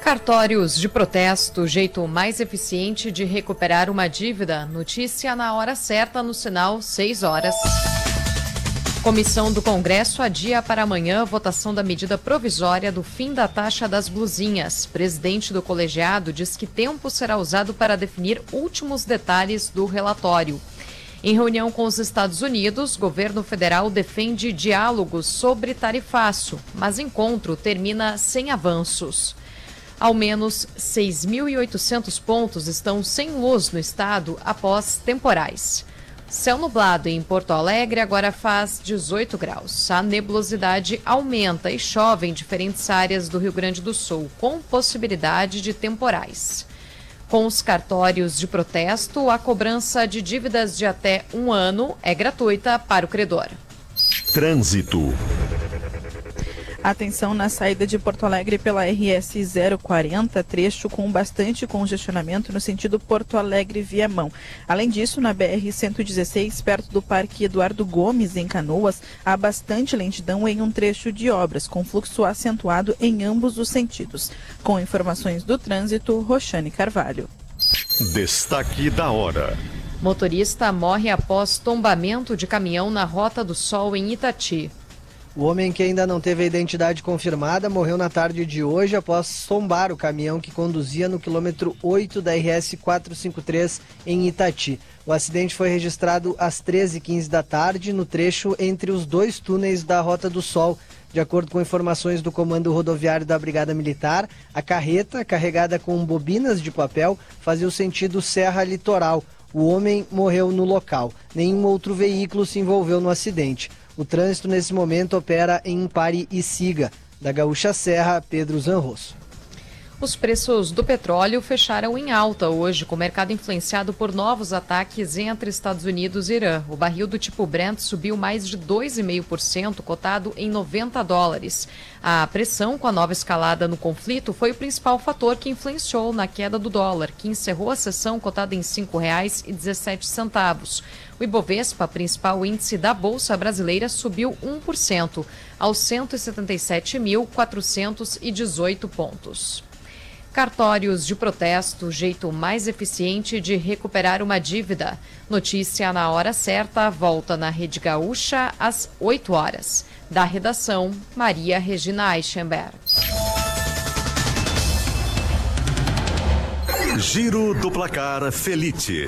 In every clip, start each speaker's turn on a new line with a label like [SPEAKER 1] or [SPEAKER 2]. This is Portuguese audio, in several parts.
[SPEAKER 1] Cartórios de protesto, jeito mais eficiente de recuperar uma dívida. Notícia na hora certa, no sinal 6 horas. Comissão do Congresso adia para amanhã a votação da medida provisória do fim da taxa das blusinhas. Presidente do colegiado diz que tempo será usado para definir últimos detalhes do relatório. Em reunião com os Estados Unidos, o governo federal defende diálogos sobre tarifaço, mas encontro termina sem avanços. Ao menos 6.800 pontos estão sem luz no estado após temporais. Céu nublado em Porto Alegre agora faz 18 graus. A nebulosidade aumenta e chove em diferentes áreas do Rio Grande do Sul, com possibilidade de temporais. Com os cartórios de protesto, a cobrança de dívidas de até 1 ano é gratuita para o credor.
[SPEAKER 2] Trânsito.
[SPEAKER 3] Atenção na saída de Porto Alegre pela RS 040, trecho com bastante congestionamento no sentido Porto Alegre-Viamão. Além disso, na BR-116, perto do Parque Eduardo Gomes, em Canoas, há bastante lentidão em um trecho de obras, com fluxo acentuado em ambos os sentidos. Com informações do trânsito, Roxane Carvalho.
[SPEAKER 2] Destaque da hora.
[SPEAKER 1] Motorista morre após tombamento de caminhão na Rota do Sol, em Itati.
[SPEAKER 4] O homem, que ainda não teve a identidade confirmada, morreu na tarde de hoje após tombar o caminhão que conduzia no quilômetro 8 da RS 453 em Itati. O acidente foi registrado às 13h15 da tarde no trecho entre os dois túneis da Rota do Sol. De acordo com informações do Comando Rodoviário da Brigada Militar, a carreta, carregada com bobinas de papel, fazia o sentido Serra Litoral. O homem morreu no local. Nenhum outro veículo se envolveu no acidente. O trânsito nesse momento opera em Pare e Siga. Da Gaúcha Serra, Pedro Zanrosso.
[SPEAKER 1] Os preços do petróleo fecharam em alta hoje, com o mercado influenciado por novos ataques entre Estados Unidos e Irã. O barril do tipo Brent subiu mais de 2,5%, cotado em $90. A pressão com a nova escalada no conflito foi o principal fator que influenciou na queda do dólar, que encerrou a sessão cotada em R$ 5,17. O Ibovespa, principal índice da Bolsa Brasileira, subiu 1%, aos 177.418 pontos. Cartórios de protesto, jeito mais eficiente de recuperar uma dívida. Notícia na hora certa, volta na Rede Gaúcha às 8 horas. Da redação, Maria Regina Eichenberg.
[SPEAKER 2] Giro do Placar Felite.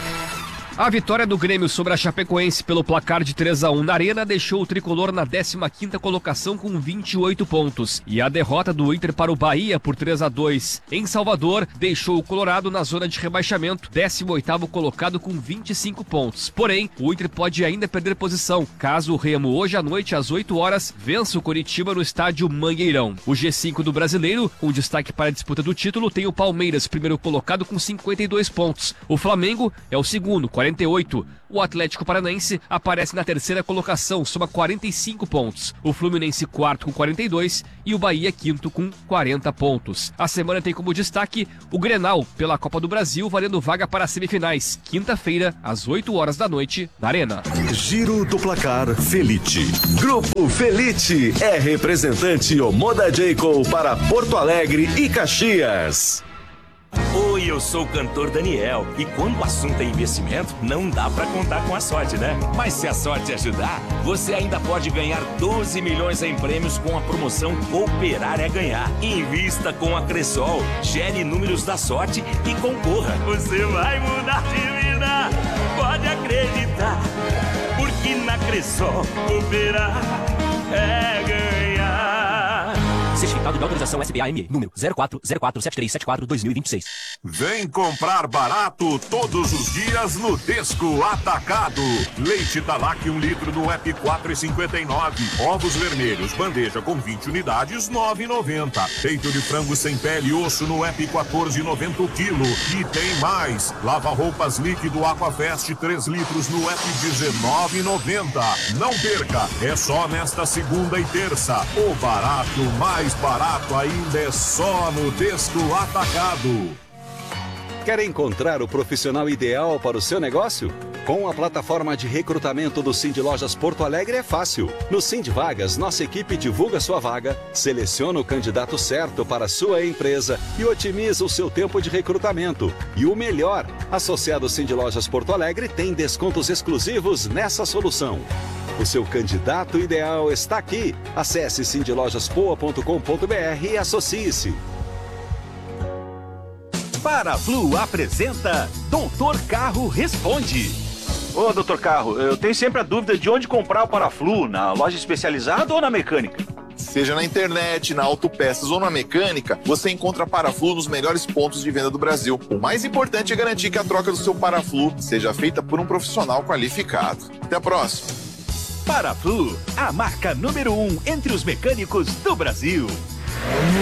[SPEAKER 5] A vitória do Grêmio sobre a Chapecoense pelo placar de 3-1 na Arena deixou o tricolor na 15ª colocação com 28 pontos. E a derrota do Inter para o Bahia por 3-2 em Salvador deixou o Colorado na zona de rebaixamento, 18º colocado com 25 pontos. Porém, o Inter pode ainda perder posição, caso o Remo hoje à noite às 8 horas vença o Coritiba no estádio Mangueirão. O G5 do Brasileiro, com destaque para a disputa do título, tem o Palmeiras, primeiro colocado com 52 pontos. O Flamengo é o segundo, 48. O Atlético Paranaense aparece na 3ª colocação, soma 45 pontos. O Fluminense quarto com 42 e o Bahia quinto com 40 pontos. A semana tem como destaque o Grenal pela Copa do Brasil, valendo vaga para as semifinais. Quinta-feira, às 8 horas da noite, na Arena.
[SPEAKER 2] Giro do Placar Felite. Grupo Felite é representante Omoda Jacob para Porto Alegre e Caxias.
[SPEAKER 6] Oi, eu sou o cantor Daniel e quando o assunto é investimento, não dá pra contar com a sorte, né? Mas se a sorte ajudar, você ainda pode ganhar 12 milhões em prêmios com a promoção Cooperar é Ganhar. Invista com a Cressol, gere números da sorte e concorra. Você vai mudar de vida, pode acreditar, porque na Cressol Cooperar é ganhar.
[SPEAKER 7] Certificado de autorização SBAME, número 04047374-2026.
[SPEAKER 8] Vem comprar barato todos os dias no Desco Atacado. Leite Talac 1 litro no app 4,59. Ovos vermelhos, bandeja com 20 unidades, 9,90. Peito de frango sem pele e osso no app 14,90 o quilo. E tem mais. Lava roupas líquido Aquafest 3 litros no app 19,90. Não perca, é só nesta segunda e terça. O barato mais barato ainda é só no Desco Atacado.
[SPEAKER 9] Quer encontrar o profissional ideal para o seu negócio? Com a plataforma de recrutamento do Sind Lojas Porto Alegre é fácil. No Sind Vagas, nossa equipe divulga sua vaga, seleciona o candidato certo para a sua empresa e otimiza o seu tempo de recrutamento. E o melhor, associado Sind Lojas Porto Alegre tem descontos exclusivos nessa solução. O seu candidato ideal está aqui. Acesse sindlojaspoa.com.br e associe-se.
[SPEAKER 10] Paraflu apresenta Doutor Carro Responde.
[SPEAKER 11] Ô, doutor Carro, eu tenho sempre a dúvida de onde comprar o Paraflu, na loja especializada ou na mecânica?
[SPEAKER 12] Seja na internet, na Autopeças ou na mecânica, você encontra Paraflu nos melhores pontos de venda do Brasil. O mais importante é garantir que a troca do seu Paraflu seja feita por um profissional qualificado. Até a próxima.
[SPEAKER 10] Paraflu, a marca número 1 entre os mecânicos do Brasil.